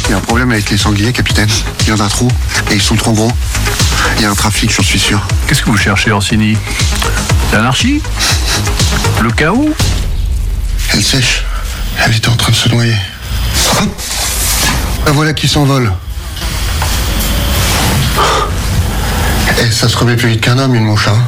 Il y a un problème avec les sangliers, capitaine. Il y en a trop, et ils sont trop gros. Il y a un trafic, j'en suis sûr. Qu'est-ce que vous cherchez, Orsini? L'anarchie? Le chaos? Elle sèche. Elle était en train de se noyer. La voilà qui s'envole. Eh, ça se remet plus vite qu'un homme, une mouche, hein.